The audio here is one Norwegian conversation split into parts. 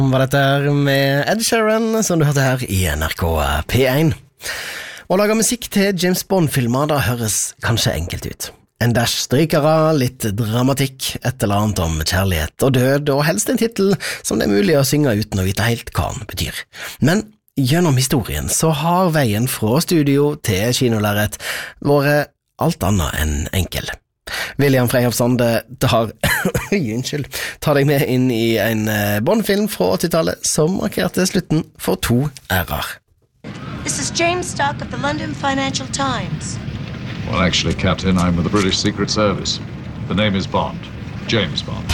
Var dette her med Ed Sheeran, som du hørte her i NRK P1. Å lage musikk til James Bond-filmer, da høres kanskje enkelt ut. En dash strykere, litt dramatikk, et eller annet om kjærlighet og død, og helst en titel som det er mulig å synge uten å vite helt hva den betyr. Men gjennom historien så har veien fra studio til kinolerret vært alt annet enn enkel. William Freyhoff Sande tar deg med inn i en Bond-film fra 80-tallet som markerte slutten for 2 ærer. This is James Stock of the London Financial Times. Well, actually, Captain, I'm with the British Secret Service. The name is Bond. James Bond.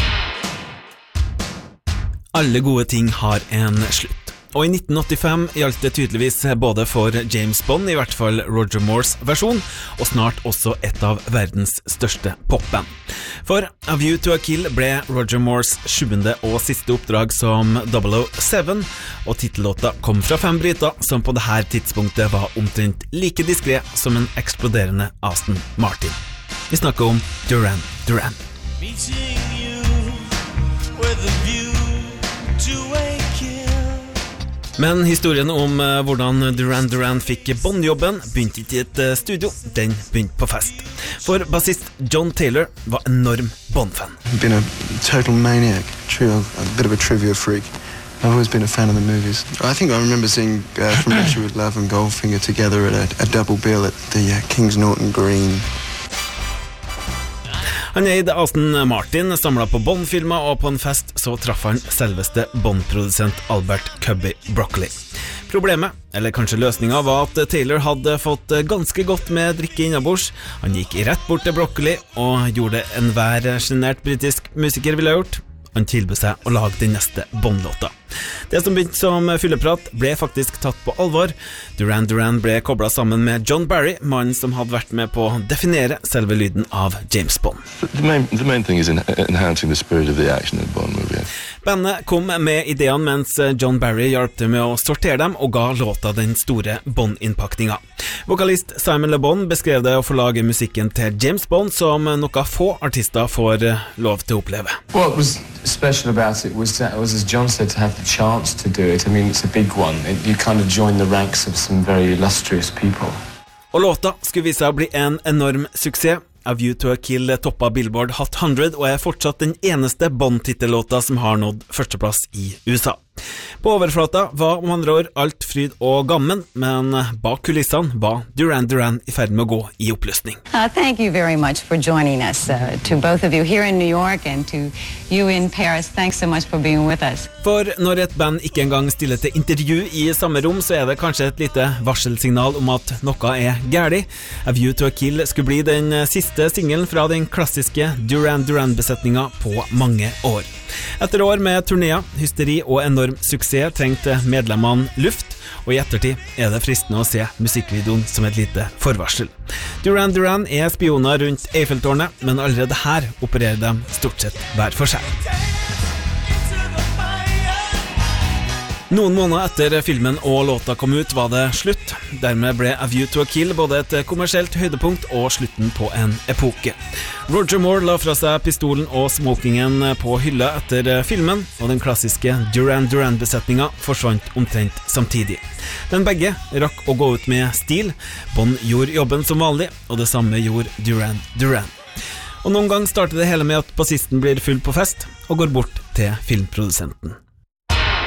Alle gode ting har en slutt. Og i 1985 gjaldt det tydeligvis både for James Bond, i hvert fall Roger Moores versjon, og snart også et av verdens største popband. For A View to a Kill ble Roger Moores 7. og siste oppdrag som 007, og titellåta kom fra 5 briter som på dette tidspunktet var omtrent like diskret som en eksploderende Aston Martin. Vi snakker om Duran Duran. Meeting you with a view to a Men historien om hvordan Duran Duran fikk Bond-jobben begynte ikke i et studio, den begynte på fest. For bassist John Taylor var enorm Bond-fan. I've been a total maniac, a bit of a trivia freak. I've always been a fan of the movies. I think I remember seeing From Russia with Love and Goldfinger together at a double bill at the Kings Norton Green. Han eide Aston Martin, samlet på Bond-filmer, og på en fest så traff han selveste Bond-produsent Albert Cubby Broccoli. Problemet, eller kanskje løsningen, var at Taylor hadde fått ganske godt med drikke innabords. Han gikk rett bort til Broccoli og gjorde enhver genert britisk musiker ville ha gjort. Han tilbød seg å lage den neste Bond-låta. Det som begynte som fylleprat ble faktisk tatt på alvor. Duran Duran ble koblet sammen med John Barry, mannen som hadde vært med på å definere selve lyden av James Bond. The main thing is enhancing the spirit of the action in the Bond movie. Bandet kom med ideene mens John Barry hjalp til med å sortere dem og ga låta den store Bond-innpakninga. Vokalist Simon Le Bon beskrev det å få lage musikken til James Bond som noe få artister får lov til å oppleve. What was special about it was as John said, to have the chance to do it. I mean, it's a big one. You kind of join the ranks of some very illustrious people. Og låta skulle vise seg å bli en enorm suksess. A View to a Kill toppa Billboard Hot 100 og er fortsatt den eneste Bond-titellåta som har nådd førsteplass i USA. På overflata var om andre år alt fryd og gammen, men bak kulissene var Duran Duran i ferd med å gå i oppløsning. Thank you very much for joining us. To both of you here in New York and to you in Paris, thanks so much for being with us. For når et band ikke engang stiller til intervju i samme rom, så er det kanskje et lite varselsignal om at noe er gærlig. A View to a Kill skulle bli den siste singelen fra den klassiske Duran Duran-besetninga på mange år. Etter år med turnéer, hysteri og enorm suksess trengte medlemmene luft, og i ettertid er det fristende å se musikkvideoen som et lite forvarsel. Duran Duran er spioner rundt Eiffeltårnet, men allerede her opererer de stort sett hver for seg. Noen måneder etter filmen og låta kom ut var det slutt. Dermed ble A View to a Kill både et kommersielt høydepunkt og slutten på en epoke. Roger Moore la fra seg pistolen og smokingen på hylla etter filmen, og den klassiske Duran Duran-besetninga forsvant omtrent samtidig. Men begge rakk å gå ut med stil. Bond gjorde jobben som vanlig, og det samme gjorde Duran Duran. Og noen gang starter det hele med at bassisten blir full på fest og går bort til filmprodusenten.